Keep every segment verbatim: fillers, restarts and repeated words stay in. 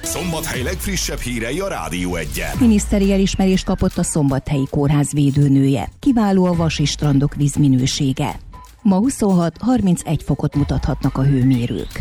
Szombathely legfrissebb hírei a Rádió Egyen. Miniszteri elismerést kapott a Szombathelyi Kórház védőnője. Kiváló a vasi strandok vízminősége. Ma huszonhat-harmincegy fokot mutathatnak a hőmérők.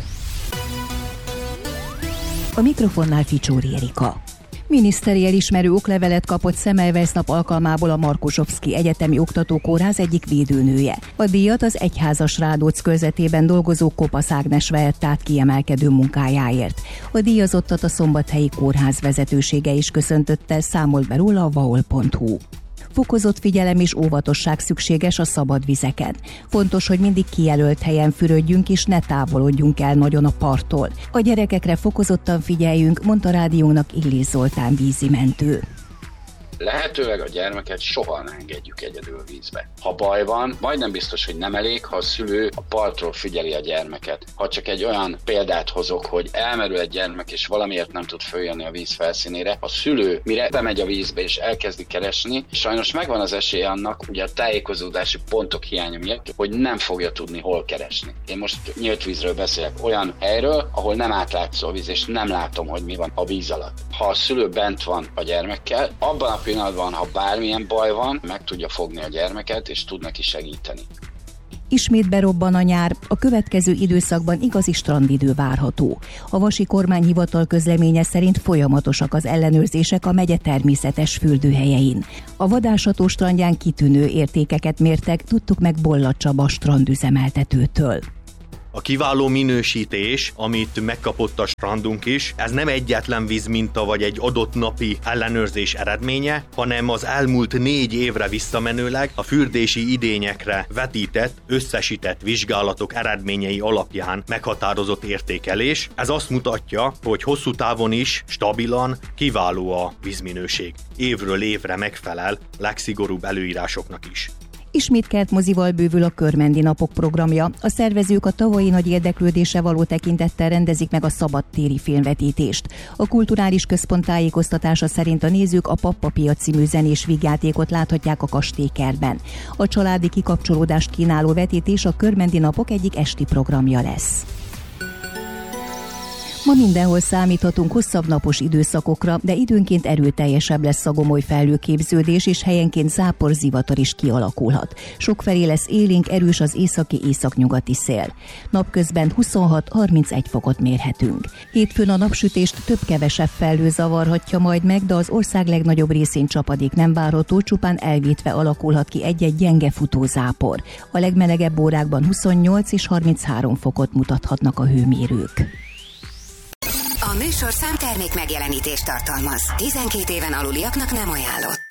A mikrofonnál Ficsóri Erika. Miniszteri elismerő oklevelet kapott Semmelweis nap alkalmából a Markosovszki Egyetemi Oktatókórház egyik védőnője. A díjat az Egyházas Rádóc körzetében dolgozó Kopasz Ágnes vett át kiemelkedő munkájáért. A díjazottat a Szombathelyi Kórház vezetősége is köszöntötte, számolt be róla a vaol pont hu. Fokozott figyelem és óvatosság szükséges a szabad vizeken. Fontos, hogy mindig kijelölt helyen fürödjünk és ne távolodjunk el nagyon a parttól. A gyerekekre fokozottan figyeljünk, mondta rádiónak Illés Zoltán vízimentő. Lehetőleg a gyermeket soha ne engedjük egyedül vízbe. Ha baj van, majdnem biztos, hogy nem elég, ha a szülő a partról figyeli a gyermeket. Ha csak egy olyan példát hozok, hogy elmerül egy gyermek és valamiért nem tud följönni a víz felszínére, a szülő mire bemegy a vízbe és elkezdi keresni, sajnos megvan az esély annak, ugye a tájékozódási pontok hiánya miatt, hogy nem fogja tudni hol keresni. Én most nyílt vízről beszélek, olyan helyről, ahol nem átlátszó a víz, és nem látom, hogy mi van a víz alatt. Ha a szülő bent van a gyermekkel, abban a pillanatban, ha bármilyen baj van, meg tudja fogni a gyermeket, és tud neki segíteni. Ismét berobban a nyár, a következő időszakban igazi strandidő várható. A Vasi Kormányhivatal közleménye szerint folyamatosak az ellenőrzések a megye természetes fürdőhelyein. A Vadászató strandján kitűnő értékeket mértek, tudtuk meg Bolla Csaba strandüzemeltetőtől. A kiváló minősítés, amit megkapott a strandunk is, ez nem egyetlen vízminta vagy egy adott napi ellenőrzés eredménye, hanem az elmúlt négy évre visszamenőleg a fürdési idényekre vetített, összesített vizsgálatok eredményei alapján meghatározott értékelés. Ez azt mutatja, hogy hosszú távon is stabilan kiváló a vízminőség. Évről évre megfelel legszigorúbb előírásoknak is. Ismét kertmozival bővül a Körmendi Napok programja. A szervezők a tavalyi nagy érdeklődésre való tekintettel rendezik meg a szabadtéri filmvetítést. A Kulturális Központ tájékoztatása szerint a nézők a Pappa-piac című zenés vígjátékot láthatják a kastélykertben. A családi kikapcsolódást kínáló vetítés a Körmendi Napok egyik esti programja lesz. Ma mindenhol számíthatunk hosszabb napos időszakokra, de időnként erőteljesebb lesz a gomoly felhőképződés, és helyenként zápor, zivatar is kialakulhat. Sokfelé lesz élénk, erős az északi északnyugati szél. Napközben huszonhat-harmincegy fokot mérhetünk. Hétfőn a napsütést több-kevesebb felhő zavarhatja majd meg, de az ország legnagyobb részén csapadék nem várható, csupán elvétve alakulhat ki egy-egy gyenge futózápor. A legmelegebb órákban huszonnyolc és harminchárom fokot mutathatnak a hőmérők. A műsorszám termék megjelenítést tartalmaz. tizenkét éven aluliaknak nem ajánlott.